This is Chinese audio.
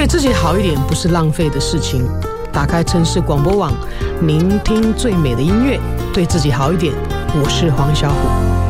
对自己好一点不是浪费的事情。打开城市广播网，聆听最美的音乐，对自己好一点。我是黄小琥。